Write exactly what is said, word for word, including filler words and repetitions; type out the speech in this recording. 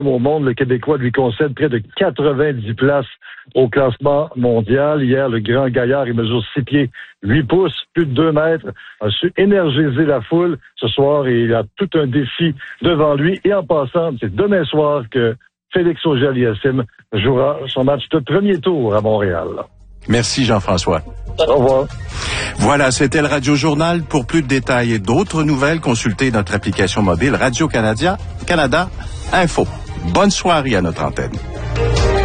au monde, le Québécois lui concède près de quatre-vingt-dix places au classement mondial. Hier, le grand gaillard, il mesure six pieds, huit pouces, plus de deux mètres, a su énergiser la foule. Ce soir, il a tout un défi devant lui. Et en passant, c'est demain soir que Félix Auger-Aliassime jouera son match de premier tour à Montréal. Merci Jean-François. Au revoir. Voilà, c'était le Radio Journal. Pour plus de détails et d'autres nouvelles, consultez notre application mobile Radio-Canada Canada Info. Bonne soirée à notre antenne.